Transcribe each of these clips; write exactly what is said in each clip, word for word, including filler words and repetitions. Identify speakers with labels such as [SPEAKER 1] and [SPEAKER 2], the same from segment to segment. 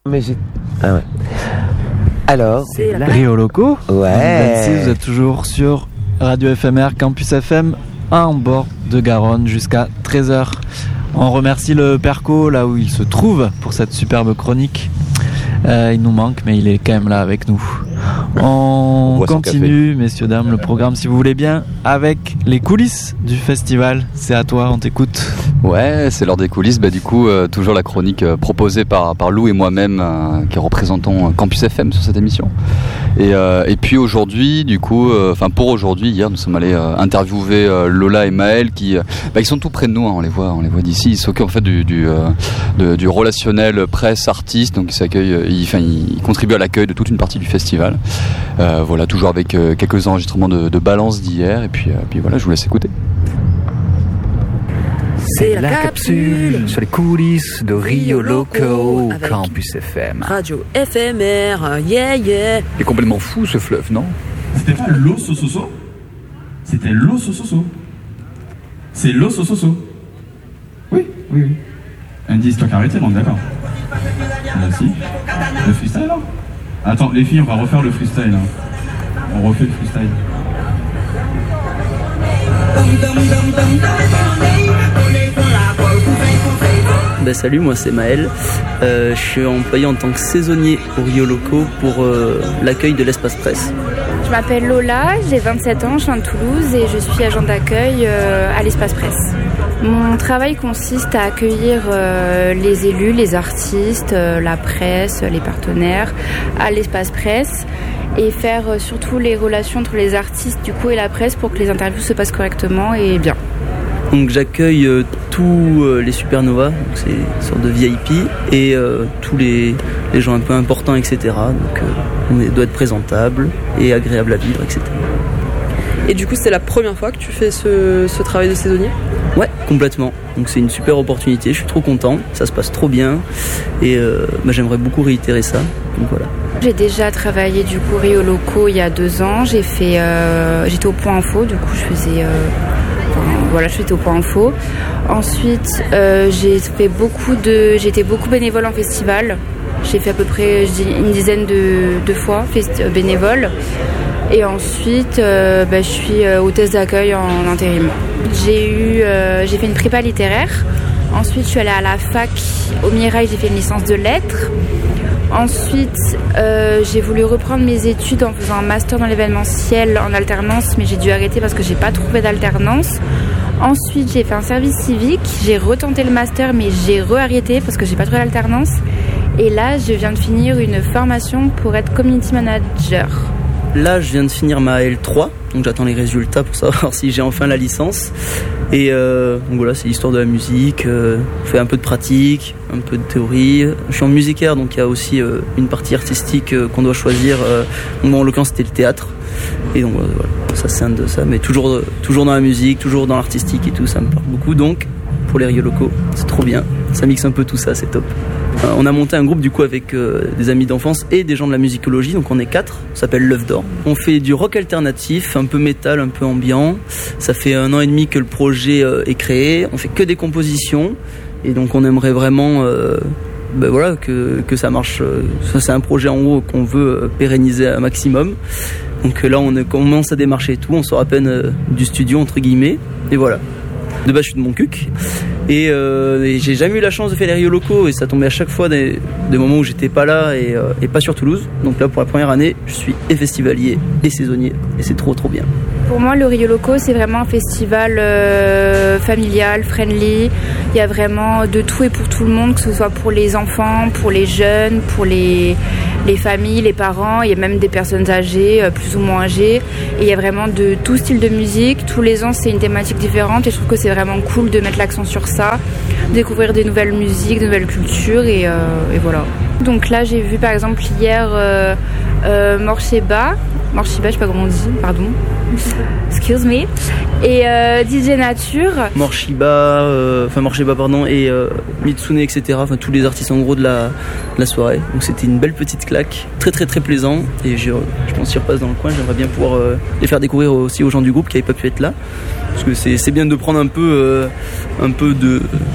[SPEAKER 1] Mais j'ai... Ah ouais. Alors,
[SPEAKER 2] Rio Loco.
[SPEAKER 1] Ouais.
[SPEAKER 2] vingt-six, vous êtes toujours sur Radio F M R, Campus F M, en bord de Garonne jusqu'à treize heures. On remercie le Perco là où il se trouve pour cette superbe chronique. Euh, il nous manque, mais il est quand même là avec nous. On, On continue, messieurs, dames, le programme, si vous voulez bien, avec les coulisses du festival. C'est à toi, on t'écoute.
[SPEAKER 3] Ouais, c'est l'heure des coulisses. Bah, du coup, euh, toujours la chronique euh, proposée par, par Lou et moi-même, euh, qui représentons Campus F M sur cette émission. Et, euh, et puis aujourd'hui, du coup, enfin euh, pour aujourd'hui, hier, nous sommes allés euh, interviewer euh, Lola et Maël, qui, euh, bah, ils sont tout près de nous. Hein, on les voit, on les voit d'ici. Ils s'occupent en fait du, du, euh, de, du relationnel presse-artiste, donc ils s'accueillent, ils, enfin, ils contribuent à l'accueil de toute une partie du festival. Euh, voilà, toujours avec euh, quelques enregistrements de, de balance d'hier. Et puis, euh, puis voilà, je vous laisse écouter.
[SPEAKER 4] C'est la, la capsule, capsule sur les coulisses de Rio Loco, Campus F M.
[SPEAKER 5] Radio F M R, yeah yeah.
[SPEAKER 4] C'est complètement fou ce fleuve, non?
[SPEAKER 6] C'était pas l'Osso Soso? C'était l'Osso Soso. C'est l'Osso Soso. Oui, oui, oui. Indice, toi qui arrêté, non, d'accord. Merci. Le freestyle là? Attends, les filles, on va refaire le freestyle là. On refait le freestyle.
[SPEAKER 7] Ben salut, moi c'est Maël. Euh, je suis employé en tant que saisonnier au Rio Loco pour euh, l'accueil de l'espace presse.
[SPEAKER 8] Je m'appelle Lola, j'ai vingt-sept ans, je suis de Toulouse et je suis agent d'accueil euh, à l'espace presse. Mon travail consiste à accueillir euh, les élus, les artistes, euh, la presse, les partenaires à l'espace presse et faire euh, surtout les relations entre les artistes du coup et la presse pour que les interviews se passent correctement et bien.
[SPEAKER 7] Donc j'accueille euh, tous euh, les supernovas, donc c'est une sorte de V I P, et euh, tous les, les gens un peu importants, et cetera. Donc euh, on doit être présentable et agréable à vivre, et cetera.
[SPEAKER 5] Et du coup, c'est la première fois que tu fais ce, ce travail de saisonnier ?
[SPEAKER 7] Ouais, complètement. Donc c'est une super opportunité, je suis trop content, ça se passe trop bien, et euh, bah, j'aimerais beaucoup réitérer ça. Donc voilà.
[SPEAKER 8] J'ai déjà travaillé du coup Rio Loco il y a deux ans. J'ai fait, euh, j'étais au Point Info, du coup je faisais. Euh, Voilà, je suis au Point Info. Ensuite, euh, j'ai fait beaucoup de, j'ai été beaucoup bénévole en festival. J'ai fait à peu près une dizaine de, de fois fest, euh, bénévole. Et ensuite, euh, bah, je suis euh, hôtesse d'accueil en intérim. J'ai eu, euh, j'ai fait une prépa littéraire. Ensuite, je suis allée à la fac au Mirail. J'ai fait une licence de lettres. Ensuite, euh, j'ai voulu reprendre mes études en faisant un master dans l'événementiel en alternance, mais j'ai dû arrêter parce que j'ai pas trouvé d'alternance. Ensuite, j'ai fait un service civique, j'ai retenté le master, mais j'ai re-arrêté parce que j'ai pas trouvé d'alternance. Et là, je viens de finir une formation pour être community manager.
[SPEAKER 7] Là, je viens de finir ma L trois, donc j'attends les résultats pour savoir si j'ai enfin la licence. Et euh, donc voilà, c'est l'histoire de la musique, euh, on fait un peu de pratique, un peu de théorie. Je suis en musicaire, donc il y a aussi euh, une partie artistique euh, qu'on doit choisir. Euh, bon, en l'occurrence, c'était le théâtre. Et donc euh, voilà, ça c'est un de ça, mais toujours, euh, toujours dans la musique, toujours dans l'artistique et tout, ça me parle beaucoup. Donc, pour les Rio Locaux, c'est trop bien, ça mixe un peu tout ça, c'est top. Euh, on a monté un groupe du coup avec euh, des amis d'enfance et des gens de la musicologie, donc on est quatre, ça s'appelle L'œuf d'or. On fait du rock alternatif, un peu métal, un peu ambiant. Ça fait un an et demi que le projet euh, est créé, on fait que des compositions et donc on aimerait vraiment euh, ben voilà, que, que ça marche. Euh, ça, c'est un projet en gros qu'on veut euh, pérenniser un maximum. Donc euh, là on, est, on commence à démarcher et tout, on sort à peine euh, du studio entre guillemets et voilà. De base je suis de Montcuq et, euh, et j'ai jamais eu la chance de faire les Rio Locaux et ça tombait à chaque fois des, des moments où j'étais pas là et, euh, et pas sur Toulouse. Donc là pour la première année je suis et festivalier et saisonnier et c'est trop trop bien.
[SPEAKER 8] Pour moi le Rio Loco c'est vraiment un festival euh, familial, friendly. Il y a vraiment de tout et pour tout le monde, que ce soit pour les enfants, pour les jeunes, pour les, les familles, les parents. Il y a même des personnes âgées, euh, plus ou moins âgées. Et il y a vraiment de tout style de musique. Tous les ans c'est une thématique différente et je trouve que c'est vraiment cool de mettre l'accent sur ça, découvrir des nouvelles musiques, de nouvelles cultures et, euh, et voilà. Donc là j'ai vu par exemple hier euh, euh, Morcheba, Morcheba je sais pas comment on dit, pardon, excuse me, et euh, D J Nature.
[SPEAKER 7] Morcheba, euh, enfin Morcheba pardon, et euh, Mitsune et cetera. Enfin tous les artistes en gros de la, de la soirée. Donc c'était une belle petite claque, très très très plaisant et je, je pense qu'ils repassent dans le coin. J'aimerais bien pouvoir euh, les faire découvrir aussi aux gens du groupe qui n'avaient pas pu être là, parce que c'est, c'est bien de prendre un peu, euh, un peu de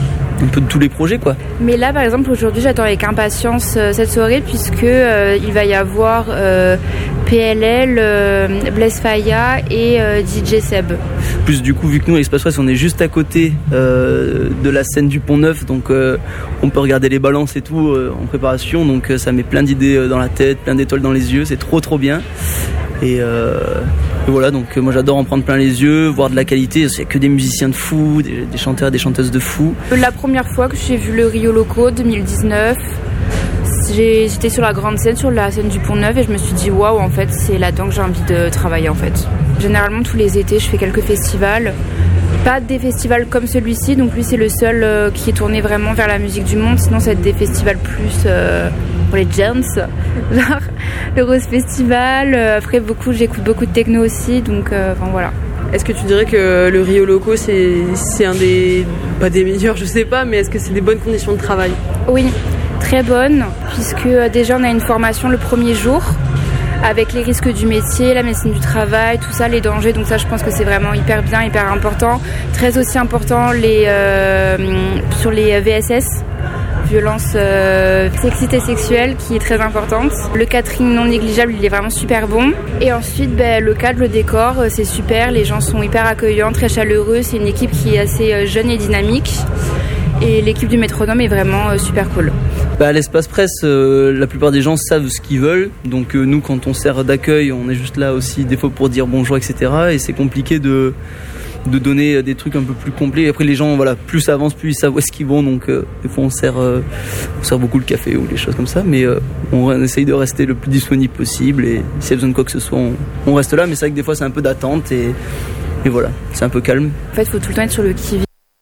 [SPEAKER 7] un peu de tous les projets, quoi.
[SPEAKER 8] Mais là, par exemple, aujourd'hui, j'attends avec impatience euh, cette soirée puisque euh, il va y avoir euh, P L L, euh, Blaise Faya et euh, D J Seb.
[SPEAKER 7] Plus du coup, vu que nous, à l'Espace Ouest, on est juste à côté euh, de la scène du Pont-Neuf, donc euh, on peut regarder les balances et tout euh, en préparation, donc euh, ça met plein d'idées euh, dans la tête, plein d'étoiles dans les yeux, c'est trop trop bien. Et, euh, et voilà, donc euh, moi j'adore en prendre plein les yeux, voir de la qualité, c'est que des musiciens de fous, des, des chanteurs et des chanteuses de fous.
[SPEAKER 8] La première fois que j'ai vu le Rio Loco deux mille dix-neuf, j'ai, j'étais sur la grande scène, sur la scène du Pont-Neuf, et je me suis dit waouh, en fait c'est là-dedans que j'ai envie de travailler en fait. Généralement tous les étés je fais quelques festivals, pas des festivals comme celui-ci, donc lui c'est le seul euh, qui est tourné vraiment vers la musique du monde, sinon c'est des festivals plus euh, pour les gens, genre le Rose Festival, euh, après beaucoup, j'écoute beaucoup de techno aussi, donc euh, enfin voilà.
[SPEAKER 5] Est-ce que tu dirais que le Rio Loco c'est, c'est un des, pas des meilleurs je sais pas, mais est-ce que c'est des bonnes conditions de travail?
[SPEAKER 8] Oui, très bonnes, puisque euh, déjà on a une formation le premier jour, avec les risques du métier, la médecine du travail, tout ça, les dangers, donc ça je pense que c'est vraiment hyper bien, hyper important. Très aussi important les, euh, sur les V S S, violence euh, sexiste et sexuelle, qui est très importante. Le catering non négligeable, il est vraiment super bon. Et ensuite, ben, le cadre, le décor, c'est super, les gens sont hyper accueillants, très chaleureux, c'est une équipe qui est assez jeune et dynamique. Et l'équipe du Métronome est vraiment euh, super cool.
[SPEAKER 7] Bah, à l'Espace Presse, euh, la plupart des gens savent ce qu'ils veulent. Donc euh, nous, quand on sert d'accueil, on est juste là aussi des fois pour dire bonjour, et cetera. Et c'est compliqué de, de donner des trucs un peu plus complets. Après, les gens, voilà, plus ça avance, plus ils savent où est-ce qu'ils vont. Donc euh, des fois, on sert, euh, on sert beaucoup le café ou des choses comme ça. Mais euh, on, on essaye de rester le plus disponible possible. Et s'il y a besoin de quoi que ce soit, on, on reste là. Mais c'est vrai que des fois, c'est un peu d'attente. Et, et voilà, c'est un peu calme.
[SPEAKER 8] En fait, il faut tout le temps être sur le qui-vive.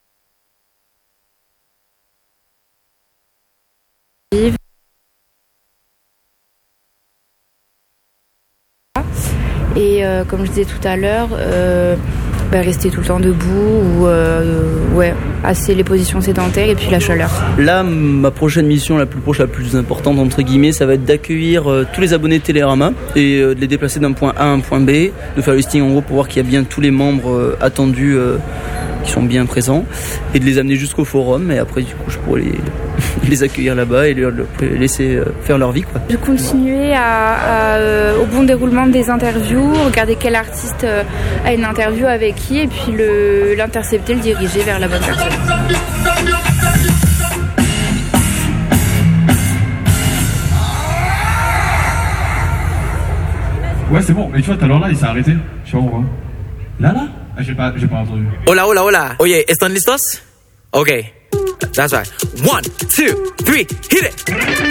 [SPEAKER 8] Et euh, comme je disais tout à l'heure, euh, bah, rester tout le temps debout ou euh, ouais, assez les positions sédentaires et puis la chaleur.
[SPEAKER 7] Là, ma prochaine mission, la plus proche, la plus importante entre guillemets, ça va être d'accueillir euh, tous les abonnés de Télérama et euh, de les déplacer d'un point A à un point B, de faire le listing en gros pour voir qu'il y a bien tous les membres euh, attendus euh, qui sont bien présents et de les amener jusqu'au forum. Et après, du coup, je pourrais les, les accueillir là-bas et les laisser euh, faire leur vie, quoi.
[SPEAKER 8] Je continuer à, à, euh, au bon déroulement des interviews, regarder quel artiste euh, a une interview avec qui et puis le, l'intercepter, le diriger vers la bonne personne.
[SPEAKER 6] Ouais, c'est bon, mais tu vois, tout à l'heure là, il s'est arrêté. Je sais pas pourquoi. Là, là ah, j'ai pas, j'ai pas entendu.
[SPEAKER 9] Hola, hola, hola. Oye, ¿están listos? Ok, that's right. One, two, three, hit it!